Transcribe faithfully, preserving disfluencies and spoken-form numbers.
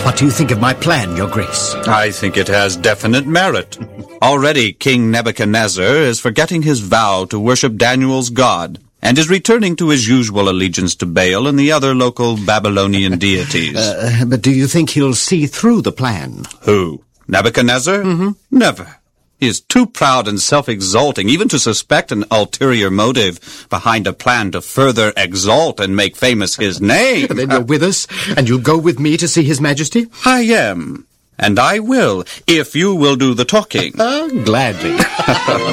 What do you think of my plan, Your Grace? I think it has definite merit. Already King Nebuchadnezzar is forgetting his vow to worship Daniel's God, and is returning to his usual allegiance to Baal and the other local Babylonian deities. Uh, but do you think he'll see through the plan? Who? Nebuchadnezzar? Mm-hmm. Never. He is too proud and self-exalting even to suspect an ulterior motive behind a plan to further exalt and make famous his name. Then you're with us, and you'll go with me to see His Majesty? I am, and I will, if you will do the talking. Uh, gladly.